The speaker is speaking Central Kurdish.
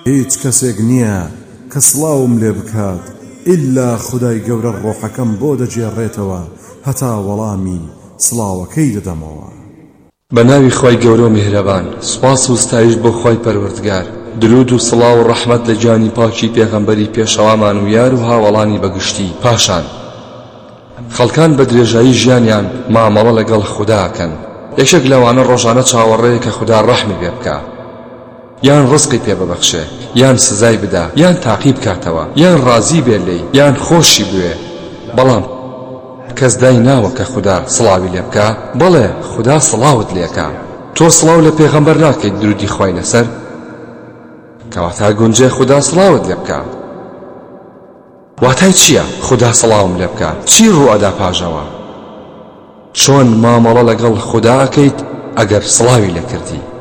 هیچ کەسێک نییە کە سڵاوم لێ بکات ئیلا خودای گەورە ڕۆحەکەم بۆ دەجێڕێتەوە هەتا وەڵامی سڵاوەکەی دەدەمەوە. بە ناوی خۆی گەورە و میهرەبان. سوپاس و ستایش بۆ خۆی پەروەردگار. درود و سڵاو و ڕەحمەت لە جانی پاکی پێغەمبەری پێشەوامان و یار و هاوڵانی بەگشتی. پاشان خەڵکان بە درێژایی ژیانیان مامەڵە لەگەڵ خوداکەن. یەکێک لەوانە ڕۆژانە چاوەڕێیە کە خوددا ڕەحمی پێ بکە، یان ڕزقی پێ ببەخشێ، یان سزای بدا، یان تاقی بکاتەوە، یان ڕازی بێ لێی، یان خۆشی بوێ. بەڵام کەس دای ناوە کە خوددا سڵاوی لێ بکە. بەڵێ خوددا سڵاوت لێکە. تۆ سڵاو لە پێغەمبەر ناکەیت درودی خۆی لەسەر، کەواتە گونجێ خوددا سڵاوت لێ بکە. واتای چییە خوددا سڵاوم لێ بکە؟ چی ڕوو ئەدا پاژەوە؟ چۆن مامەڵە لەگەڵ خوددا ئەکەیت ئەگەر سڵاوی لێ کردی؟